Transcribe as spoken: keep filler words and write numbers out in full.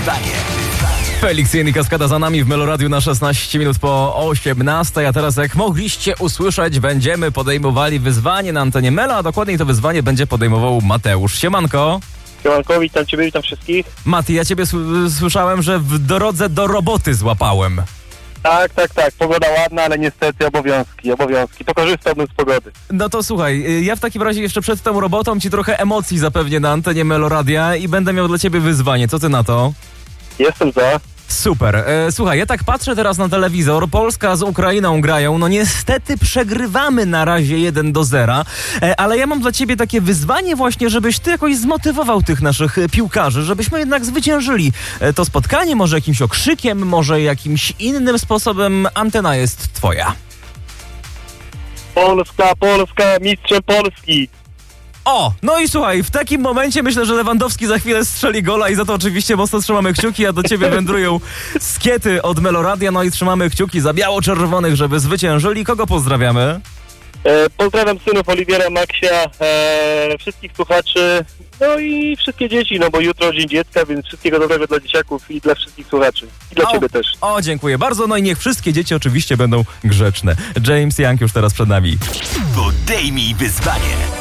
wyzwanie. Felix i Kaskada za nami w Meloradiu na szesnaście minut po osiemnastej, a teraz jak mogliście usłyszeć, będziemy podejmowali wyzwanie na antenie Melo, a dokładniej to wyzwanie będzie podejmował Mateusz. Siemanko. Siemanko, witam Ciebie, witam wszystkich. Mati, ja Ciebie s- słyszałem, że w drodze do roboty złapałem. Tak, tak, tak, pogoda ładna, ale niestety obowiązki, obowiązki. To korzystałbym z pogody. No to słuchaj, ja w takim razie jeszcze przed tą robotą Ci trochę emocji zapewnię na antenie Meloradia i będę miał dla Ciebie wyzwanie. Co Ty na to? Jestem za. Super. E, słuchaj, ja tak patrzę teraz na telewizor, Polska z Ukrainą grają, no niestety przegrywamy na razie jeden do zera, e, ale ja mam dla ciebie takie wyzwanie właśnie, żebyś ty jakoś zmotywował tych naszych e, piłkarzy, żebyśmy jednak zwyciężyli e, to spotkanie, może jakimś okrzykiem, może jakimś innym sposobem. Antena jest twoja. Polska, Polska, mistrzem Polski. O, no i słuchaj, w takim momencie myślę, że Lewandowski za chwilę strzeli gola i za to oczywiście mocno trzymamy kciuki, a do ciebie wędrują skiety od Meloradia, no i trzymamy kciuki za biało-czerwonych, żeby zwyciężyli. Kogo pozdrawiamy? E, pozdrawiam synów Oliwiera, Maksia, e, wszystkich słuchaczy, no i wszystkie dzieci, no bo jutro Dzień Dziecka, więc wszystkiego dobrego dla dzieciaków i dla wszystkich słuchaczy. I dla o, Ciebie też. O, dziękuję bardzo, no i niech wszystkie dzieci oczywiście będą grzeczne. James Young już teraz przed nami. Podejmij wyzwanie.